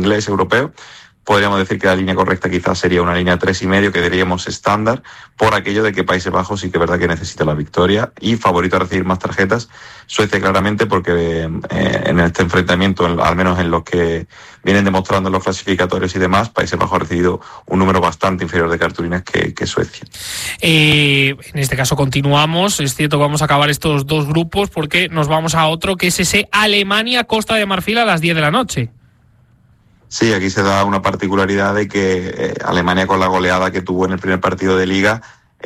inglés, europeo. Podríamos decir que la línea correcta quizás sería una línea 3,5, que diríamos estándar, por aquello de que Países Bajos sí que es verdad que necesita la victoria, y favorito a recibir más tarjetas, Suecia claramente, porque en este enfrentamiento, al menos en los que vienen demostrando en los clasificatorios y demás, Países Bajos ha recibido un número bastante inferior de cartulinas que Suecia. En este caso continuamos, es cierto que vamos a acabar estos dos grupos porque nos vamos a otro, que es ese Alemania-Costa de Marfil a las 10 de la noche. Sí, aquí se da una particularidad de que Alemania, con la goleada que tuvo en el primer partido de liga,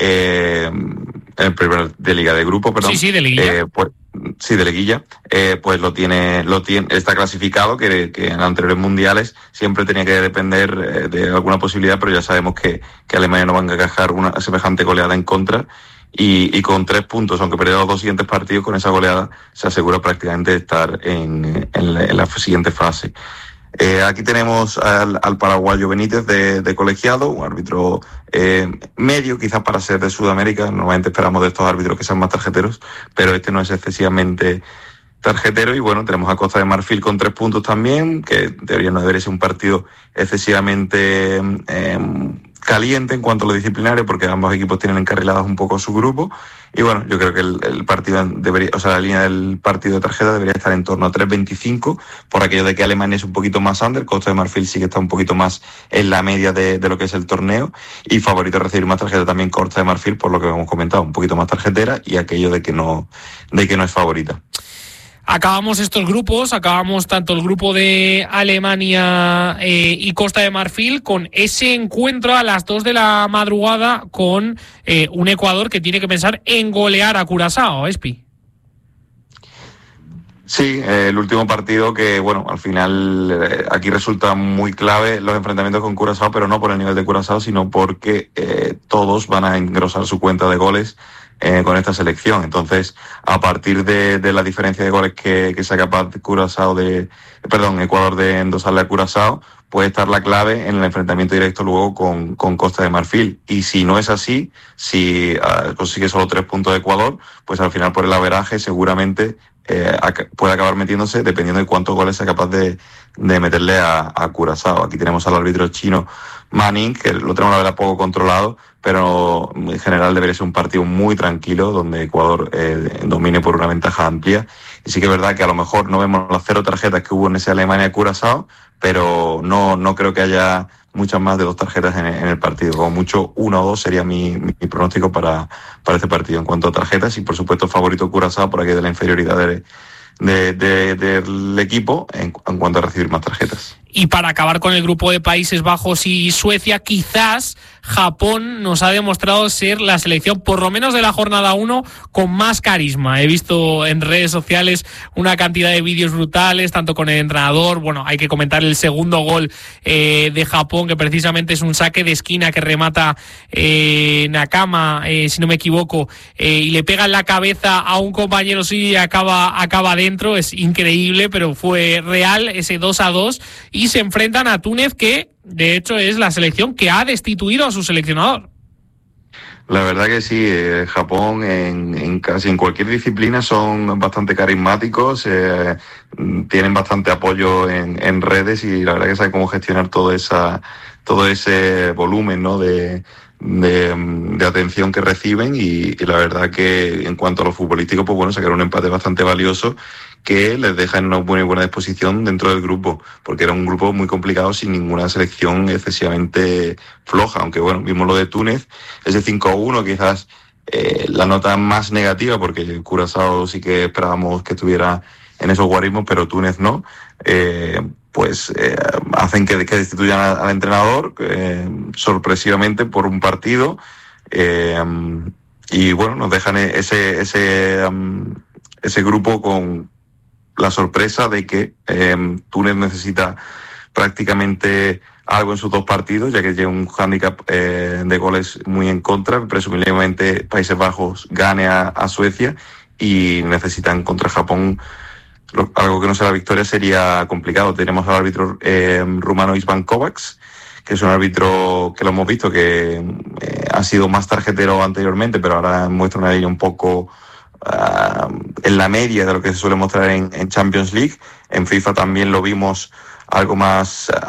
de liga de grupo, perdón. Sí, de liguilla. De liguilla, pues lo tiene, está clasificado, que en anteriores mundiales siempre tenía que depender de alguna posibilidad, pero ya sabemos que Alemania no va a encajar una semejante goleada en contra. Y con 3 puntos, aunque perdiera los 2 siguientes partidos, con esa goleada se asegura prácticamente de estar en la siguiente fase. Aquí tenemos al paraguayo Benítez de colegiado, un árbitro medio, quizás para ser de Sudamérica. Normalmente esperamos de estos árbitros que sean más tarjeteros, pero este no es excesivamente tarjetero. Y bueno, tenemos a Costa de Marfil con 3 puntos también, que no debería ser un partido excesivamente caliente en cuanto a lo disciplinario, porque ambos equipos tienen encarrilados un poco su grupo. Y bueno, yo creo que el partido la línea del partido de tarjeta debería estar en torno a 3.25, por aquello de que Alemania es un poquito más under, Costa de Marfil sí que está un poquito más en la media de lo que es el torneo, y favorito a recibir más tarjeta también Costa de Marfil, por lo que hemos comentado, un poquito más tarjetera, y aquello de que no es favorita. Acabamos estos grupos, acabamos tanto el grupo de Alemania y Costa de Marfil con ese encuentro a las 2 de la madrugada con un Ecuador que tiene que pensar en golear a Curazao, Espi. Sí, el último partido que, bueno, al final aquí resulta muy clave los enfrentamientos con Curazao, pero no por el nivel de Curazao, sino porque todos van a engrosar su cuenta de goles con esta selección. Entonces, a partir de la diferencia de goles que sea capaz Ecuador de endosarle a Curazao, puede estar la clave en el enfrentamiento directo luego con Costa de Marfil. Y si no es así, si consigue solo 3 puntos de Ecuador, pues al final por el averaje seguramente puede acabar metiéndose, dependiendo de cuántos goles sea capaz de meterle a Curazao. Aquí tenemos al árbitro chino Manning, que lo tenemos la verdad poco controlado, pero en general debería ser un partido muy tranquilo, donde Ecuador domine por una ventaja amplia. Y sí que es verdad que a lo mejor no vemos las 0 tarjetas que hubo en ese Alemania-Curazao, pero no creo que haya muchas más de 2 tarjetas en el partido. Como mucho 1 o 2 sería mi pronóstico para este partido en cuanto a tarjetas, y por supuesto favorito Curazao por aquí de la inferioridad del equipo en cuanto a recibir más tarjetas. Y para acabar con el grupo de Países Bajos y Suecia, quizás Japón nos ha demostrado ser la selección, por lo menos de la jornada 1, con más carisma. He visto en redes sociales una cantidad de vídeos brutales, tanto con el entrenador. Bueno, hay que comentar el segundo gol de Japón, que precisamente es un saque de esquina que remata Nakama, si no me equivoco, y le pega en la cabeza a un compañero suyo y acaba dentro. Es increíble, pero fue real ese 2-2. Y se enfrentan a Túnez, que de hecho es la selección que ha destituido a su seleccionador. La verdad que sí, Japón en casi en cualquier disciplina son bastante carismáticos, tienen bastante apoyo en redes, y la verdad que saben cómo gestionar todo ese volumen, ¿no?, de atención que reciben, y la verdad que en cuanto a lo futbolístico, pues bueno, sacaron un empate bastante valioso que les deja en una muy buena disposición dentro del grupo, porque era un grupo muy complicado sin ninguna selección excesivamente floja, aunque bueno, vimos lo de Túnez, ese 5-1 quizás la nota más negativa, porque Curazao sí que esperábamos que estuviera en esos guarismos, pero Túnez no, hacen que destituyan al entrenador sorpresivamente por un partido, y bueno, nos dejan ese grupo con la sorpresa de que Túnez necesita prácticamente algo en sus 2 partidos, ya que tiene un hándicap de goles muy en contra. Presumiblemente Países Bajos gane a Suecia, y necesitan contra Japón algo que no sea la victoria. Sería complicado. Tenemos al árbitro rumano István Kovacs, que es un árbitro que lo hemos visto que ha sido más tarjetero anteriormente, pero ahora muestra una línea un poco en la media de lo que se suele mostrar en Champions League. En FIFA también lo vimos algo más